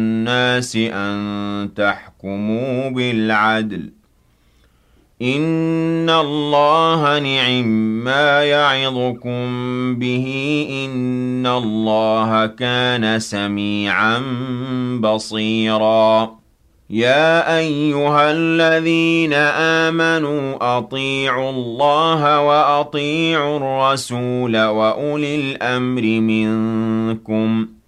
الناس أن تحكموا بالعدل إن الله نعما يعظكم به إن الله كان سميعا بصيرا يا أيها الذين آمنوا أطيعوا الله وأطيعوا الرسول وأولي الأمر منكم